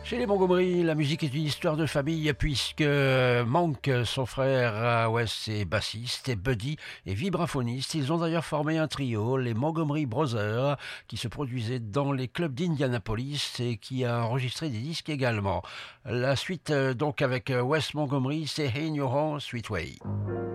Chez les Montgomery, la musique est une histoire de famille puisque Monk, son frère, Wes est bassiste et Buddy est vibraphoniste. Ils ont d'ailleurs formé un trio, les Montgomery Brothers, qui se produisaient dans les clubs d'Indianapolis et qui a enregistré des disques également. La suite donc avec Wes Montgomery, c'est In Your Own Sweet Way.